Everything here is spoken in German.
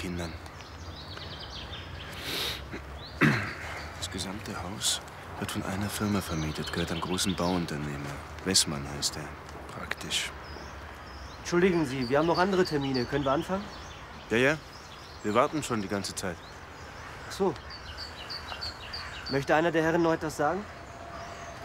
Kindern. Das gesamte Haus wird von einer Firma vermietet, gehört einem großen Bauunternehmer. Wessmann heißt er. Praktisch. Entschuldigen Sie, wir haben noch andere Termine. Können wir anfangen? Ja, ja. Wir warten schon die ganze Zeit. Ach so. Möchte einer der Herren noch etwas sagen?